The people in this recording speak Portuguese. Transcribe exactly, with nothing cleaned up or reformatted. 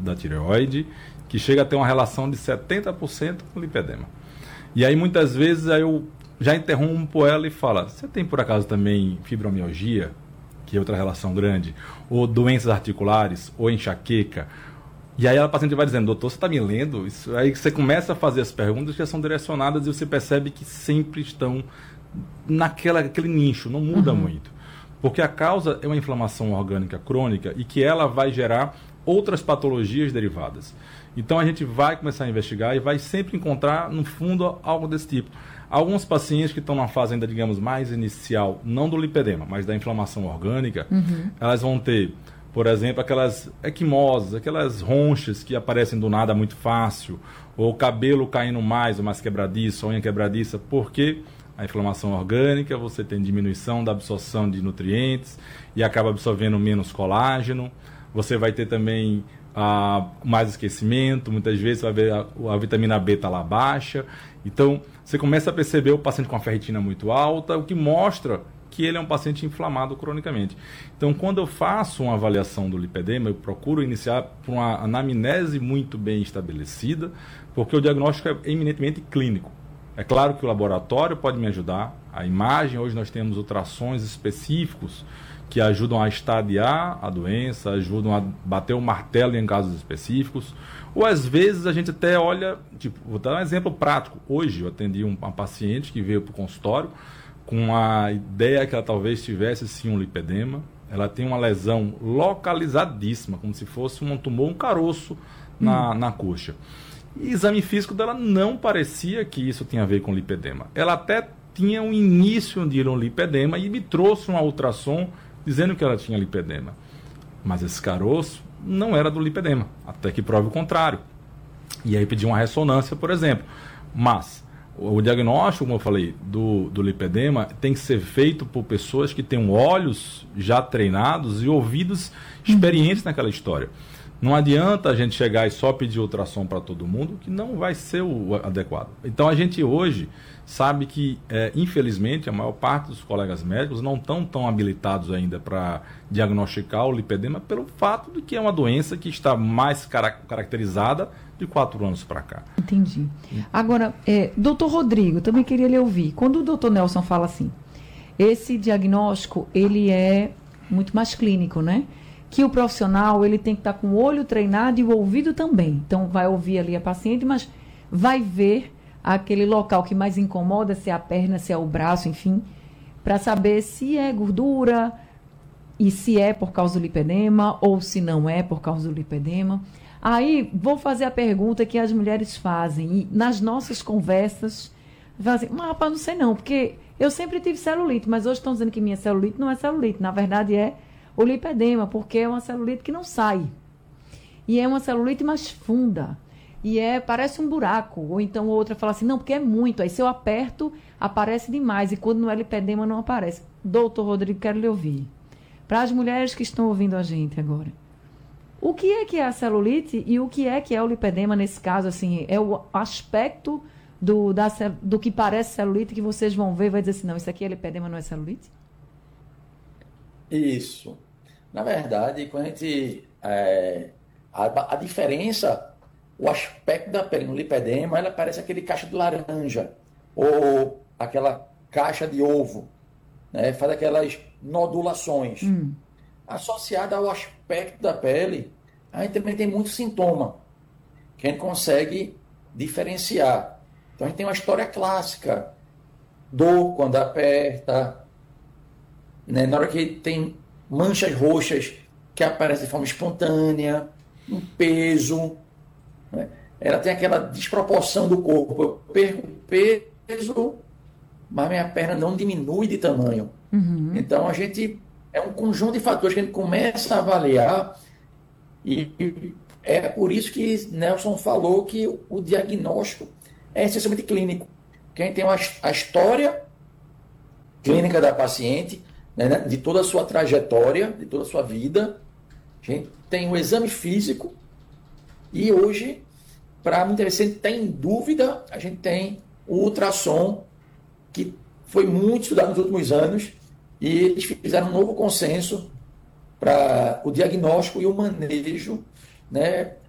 da tireoide, que chega a ter uma relação de setenta por cento com lipedema. E aí muitas vezes aí eu já interrompo ela e falo, você tem por acaso também fibromialgia, que é outra relação grande, ou doenças articulares, ou enxaqueca? E aí a paciente vai dizendo, doutor, você está me lendo? Isso, aí você começa a fazer as perguntas que são direcionadas e você percebe que sempre estão naquela, aquele nicho, não muda uhum. muito. Porque a causa é uma inflamação orgânica crônica e que ela vai gerar outras patologias derivadas. Então a gente vai começar a investigar e vai sempre encontrar, no fundo, algo desse tipo. Alguns pacientes que estão na fase ainda, digamos, mais inicial, não do lipedema, mas da inflamação orgânica, uhum. elas vão ter, por exemplo, aquelas equimoses, aquelas ronchas que aparecem do nada muito fácil, ou cabelo caindo mais ou mais quebradiço, unha quebradiça, porque a inflamação orgânica, você tem diminuição da absorção de nutrientes e acaba absorvendo menos colágeno. Você vai ter também ah, mais esquecimento, muitas vezes você vai ver a, a vitamina B está lá baixa. Então, você começa a perceber o paciente com a ferritina muito alta, o que mostra que ele é um paciente inflamado cronicamente. Então, quando eu faço uma avaliação do lipedema, eu procuro iniciar por uma anamnese muito bem estabelecida, porque o diagnóstico é eminentemente clínico. É claro que o laboratório pode me ajudar, a imagem, hoje nós temos ultrassons específicos que ajudam a estadiar a doença, ajudam a bater o martelo em casos específicos, ou às vezes a gente até olha, tipo, vou dar um exemplo prático. Hoje eu atendi uma paciente que veio para o consultório com a ideia que ela talvez tivesse sim um lipedema. Ela tem uma lesão localizadíssima, como se fosse um tumor, um caroço na, hum. na coxa. E o exame físico dela não parecia que isso tinha a ver com lipedema. Ela até tinha um início de um lipedema e me trouxe um ultrassom dizendo que ela tinha lipedema. Mas esse caroço não era do lipedema, até que prove o contrário. E aí pedi uma ressonância, por exemplo. Mas o diagnóstico, como eu falei, do, do lipedema tem que ser feito por pessoas que tenham olhos já treinados e ouvidos experientes naquela história. Não adianta a gente chegar e só pedir ultrassom para todo mundo, que não vai ser o adequado. Então a gente hoje sabe que, é, infelizmente, a maior parte dos colegas médicos não estão tão habilitados ainda para diagnosticar o lipedema pelo fato de que é uma doença que está mais cara- caracterizada de quatro anos para cá. Entendi. Agora, é, doutor Rodrigo, também queria lhe ouvir. Quando o doutor Nelson fala assim, esse diagnóstico, ele é muito mais clínico, né? Que o profissional ele tem que estar com o olho treinado e o ouvido também. Então, vai ouvir ali a paciente, mas vai ver aquele local que mais incomoda, se é a perna, se é o braço, enfim, para saber se é gordura e se é por causa do lipedema ou se não é por causa do lipedema. Aí, vou fazer a pergunta que as mulheres fazem. E nas nossas conversas, fazem assim, mas rapaz, não sei não, porque eu sempre tive celulite, mas hoje estão dizendo que minha celulite não é celulite. Na verdade, é o lipedema, porque é uma celulite que não sai. E é uma celulite mais funda. E é, parece um buraco. Ou então outra fala assim, não, porque é muito. Aí se eu aperto, aparece demais. E quando não é lipedema, não aparece. Doutor Rodrigo, quero lhe ouvir. Para as mulheres que estão ouvindo a gente agora. O que é que é a celulite e o que é que é o lipedema nesse caso? Assim, é o aspecto do, da, do que parece celulite que vocês vão ver e vai dizer assim, não, isso aqui é lipedema, não é celulite? Isso. Na verdade, quando a gente... É, a, a diferença, o aspecto da pele no lipedema, ela parece aquele caixa de laranja, ou aquela caixa de ovo, né? Faz aquelas nodulações. Hum. Associada ao aspecto da pele, a gente também tem muito sintoma, que a gente consegue diferenciar. Então, a gente tem uma história clássica, dor quando aperta, né? Na hora que tem manchas roxas que aparecem de forma espontânea, um peso, né? Ela tem aquela desproporção do corpo. Eu perco peso, mas minha perna não diminui de tamanho. Uhum. Então, a gente... É um conjunto de fatores que a gente começa a avaliar e é por isso que Nelson falou que o diagnóstico é essencialmente clínico. Que a gente tem uma, a história clínica da paciente, né, de toda a sua trajetória, de toda a sua vida. A gente tem o exame físico e hoje, para muitas vezes, se a gente tem dúvida, a gente tem o ultrassom, que foi muito estudado nos últimos anos. E eles fizeram um novo consenso para o diagnóstico e o manejo, né,